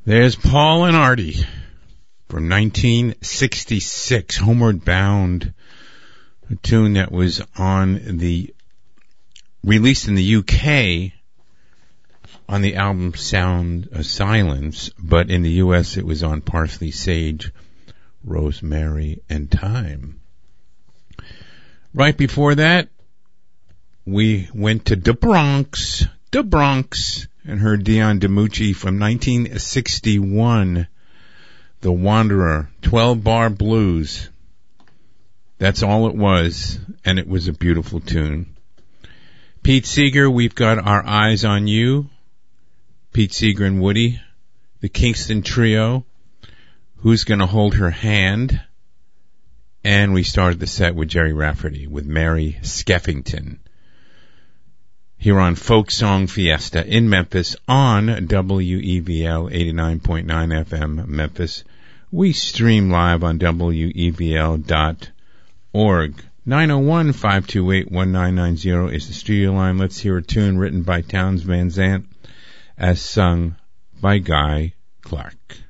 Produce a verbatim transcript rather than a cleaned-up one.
There's Paul and Artie from nineteen sixty-six, Homeward Bound, a tune that was on the, released in the U K on the album Sound of Silence, but in the U S it was on Parsley, Sage, Rosemary, and Thyme. Right before that, we went to the Bronx, the Bronx, and heard Dion DiMucci from nineteen sixty-one, The Wanderer, twelve bar blues. That's all it was, and it was a beautiful tune. Pete Seeger, We've Got Our Eyes on You. Pete Seeger and Woody. The Kingston Trio, Who's Gonna Hold Her Hand? And we started the set with Jerry Rafferty with Mary Skeffington. Here on Folk Song Fiesta in Memphis on W E V L eighty-nine point nine F M Memphis. We stream live on W E V L dot org. nine oh one, five two eight, one nine nine zero is the studio line. Let's hear a tune written by Townes Van Zandt as sung by Guy Clark.